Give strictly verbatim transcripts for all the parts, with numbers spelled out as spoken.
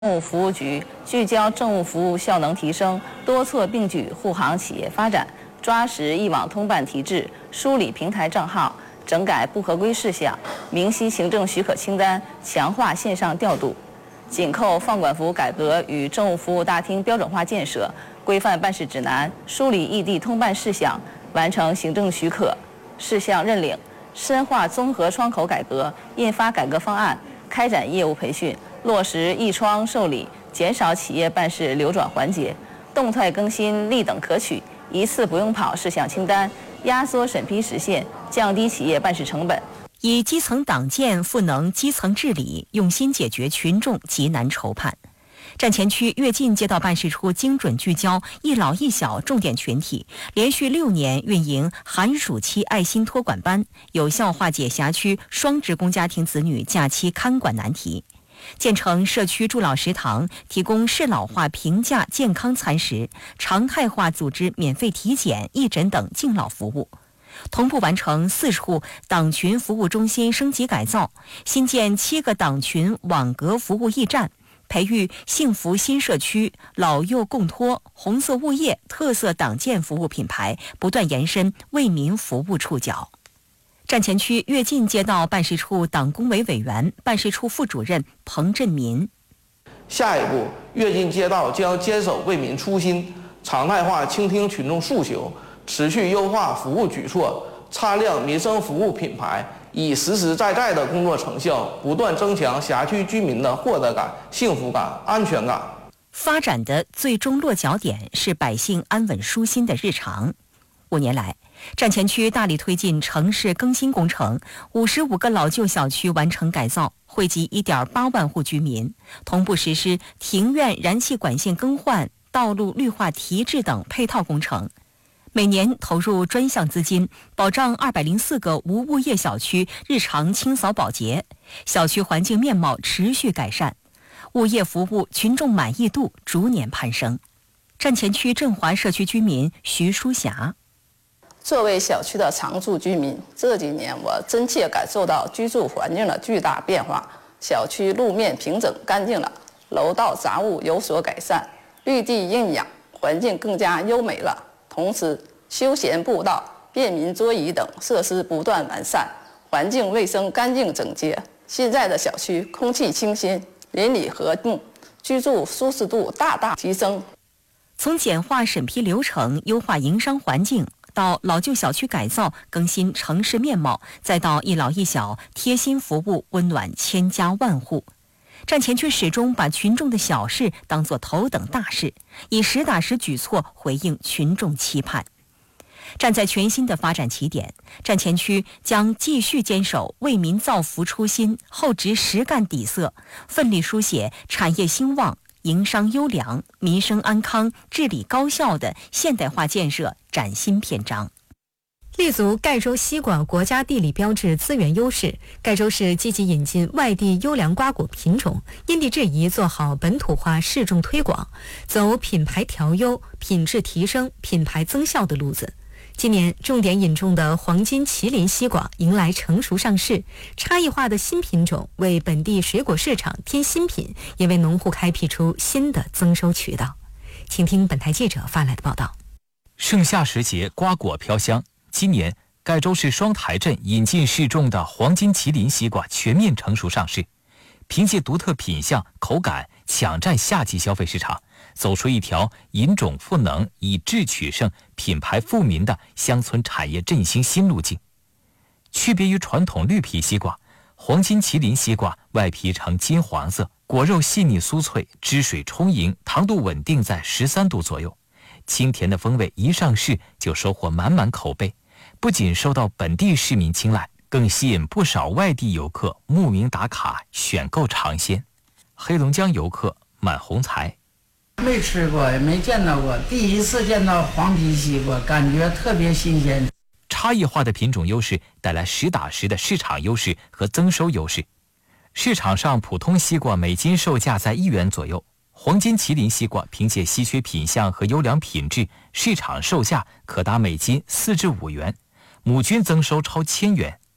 政务服务局聚焦政务服务效能提升，多策并举护航企业发展，抓实一网通办提质，梳理平台账号，整改不合规事项，明晰行政许可清单，强化线上调度，紧扣放管服改革与政务服务大厅标准化建设，规范办事指南，梳理异地通办事项，完成行政许可事项认领，深化综合窗口改革，印发改革方案，开展业务培训。落实一窗受理，减少企业办事流转环节，动态更新立等可取、一次不用跑事项清单，压缩审批时限，降低企业办事成本。 以基层党建赋能基层治理，用心解决群众急难愁盼。站前区跃进街道办事处精准聚焦一老一小重点群体，连续六年运营寒暑期爱心托管班，有效化解辖区双职工家庭子女假期看管难题。建成社区助老食堂，提供适老化平价健康餐食，常态化组织免费体检、义诊等敬老服务。同步完成四处党群服务中心升级改造，新建七个党群网格服务驿站，培育幸福新社区、老幼共托、红色物业特色党建服务品牌，不断延伸为民服务触角。站前区跃进街道办事处党工委委员、办事处副主任彭振民。 下一步，跃进街道将坚守为民初心，常态化倾听群众诉求，持续优化服务举措，擦亮民生服务品牌，以实实在在的工作成效，不断增强辖区居民的获得感、幸福感、安全感。 发展的最终落脚点是百姓安稳舒心的日常。五年来，站前区大力推进城市更新工程，五十五个老旧小区完成改造，惠及 一点八万户居民，同步实施庭院燃气管线更换、道路绿化提质等配套工程。每年投入专项资金，保障二百零四个无物业小区日常清扫保洁，小区环境面貌持续改善，物业服务群众满意度逐年攀升。站前区振华社区居民徐淑霞。 作为小区的常住居民，这几年我真切感受到居住环境的巨大变化。小区路面平整干净了，楼道杂物有所改善，绿地硬养，环境更加优美了。同时，休闲步道、便民桌椅等设施不断完善，环境卫生干净整洁。现在的小区空气清新，邻里和睦，居住舒适度大大提升。 从简化审批流程、优化营商环境，到老旧小区改造、更新城市面貌，再到一老一小贴心服务，温暖千家万户。站前区始终把群众的小事当作头等大事，以实打实举措回应群众期盼。站在全新的发展起点，站前区将继续坚守为民造福初心，厚植实干底色，奋力书写产业兴旺、营商优良、民生安康、治理高效的现代化建设崭新篇章。 立足盖州西瓜国家地理标志资源优势，盖州市积极引进外地优良瓜果品种，因地制宜做好本土化适种推广，走品牌调优、品质提升、品牌增效的路子。今年重点引种的黄金麒麟西瓜迎来成熟上市，差异化的新品种为本地水果市场添新品，也为农户开辟出新的增收渠道。请听本台记者发来的报道。 盛夏时节，瓜果飘香。今年，盖州市双台镇引进试种的黄金麒麟西瓜全面成熟上市，凭借独特品相、口感，抢占夏季消费市场，走出一条引种赋能、以质取胜、品牌富民的乡村产业振兴新路径。区别于传统绿皮西瓜，黄金麒麟西瓜外皮呈金黄色，果肉细腻酥脆，汁水充盈，糖度稳定在十三度左右。清甜的风味一上市就收获满满口碑，不仅受到本地市民青睐，更吸引不少外地游客慕名打卡选购尝鲜。黑龙江游客满红才， 没吃过也没见到过，第一次见到黄皮西瓜，感觉特别新鲜。 差异化的品种优势带来实打实的市场优势和增收优势。市场上普通西瓜每斤售价在一元左右，黄金麒麟西瓜凭借稀缺品相和优良品质，市场售价可达每斤四至五元，亩均增收超千元。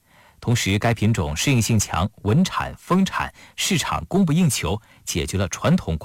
同时，该品种适应性强，稳产、丰产，市场供不应求，解决了传统